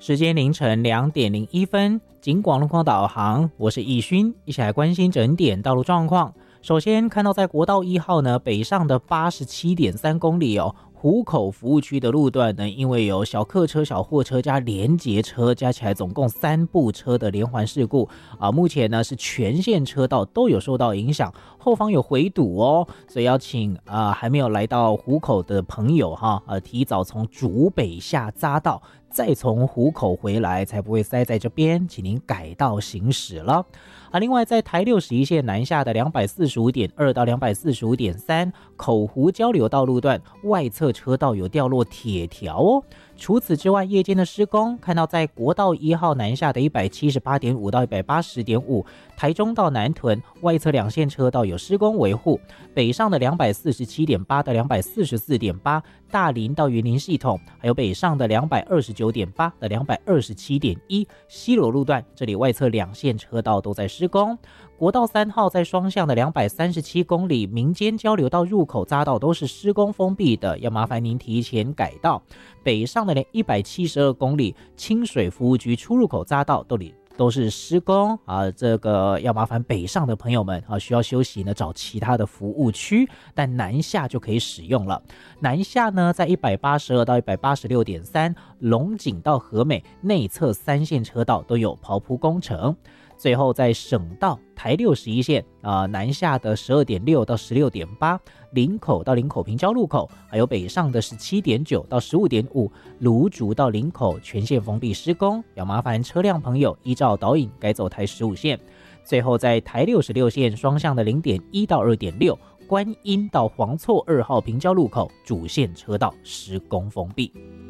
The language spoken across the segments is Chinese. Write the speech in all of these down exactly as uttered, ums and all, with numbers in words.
时间凌晨两点零一分，警广路况导航，我是易勋，一起来关心整点道路状况。首先看到在国道一号呢，北上的八十七点三公里哦，湖口服务区的路段呢，因为有小客车、小货车加联结车，加起来总共三部车的连环事故啊，目前呢是全线车道都有受到影响，后方有回堵哦，所以要请啊还没有来到湖口的朋友哈，呃提早从竹北下匝道，再从湖口回来，才不会塞在这边，请您改道行驶了。啊，另外在台六十一线南下的两百四十五点二到两百四十五点三口湖交流道路段外侧车道有掉落铁条哦。除此之外，夜间的施工看到在国道一号南下的一百七十八点五到一百八十点五，台中到南屯外侧两线车道有施工维护，北上的两百四十七点八到两百四十四点八大林到云林系统，还有北上的两百二十九点八到两百二十七点一西螺路段，这里外侧两线车道都在施工。国道三号在双向的两百三十七公里民间交流道入口匝道都是施工封闭的，要麻烦您提前改道。北上的一百七十二公里清水服务局出入口匝道都里都是施工啊，这个要麻烦北上的朋友们啊，需要休息呢找其他的服务区，但南下就可以使用了。南下呢，在一百八十二到一百八十六点三龙井到和美内侧三线车道都有刨铺工程。最后在省道台六十一线啊、呃、南下的十二点六到十六点八林口到林口平交路口，还有北上的十七点九到十五点五芦竹到林口全线封闭施工，要麻烦车辆朋友依照导引改走台十五线。最后在台六十六线双向的零点一到二点六观音到黄厝二号平交路口主线车道施工封闭。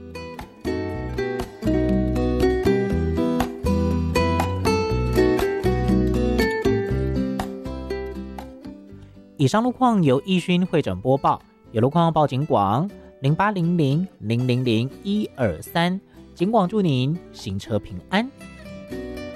以上路况由易勋会诊播报，有路况报警广零八零零零零零一二三，警广祝您行车平安。